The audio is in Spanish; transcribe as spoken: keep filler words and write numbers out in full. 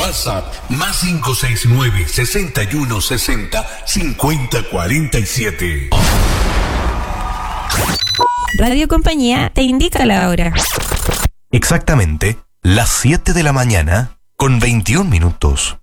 WhatsApp más cinco seis nueve, sesenta y uno sesenta, cincuenta cuarenta y siete. Radio Compañía te indica la hora. Exactamente las siete de la mañana con veintiún minutos.